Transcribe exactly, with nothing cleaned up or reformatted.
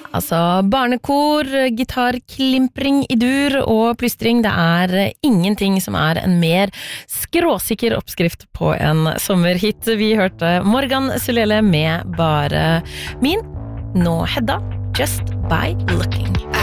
Altså, barnekor, gitarklimpring i dur og plystring, det er ingenting som er en mer skråsikker oppskrift på en sommerhit. Vi hørte Morgan Sulele med Bare min, nå Hedda, Just by Looking.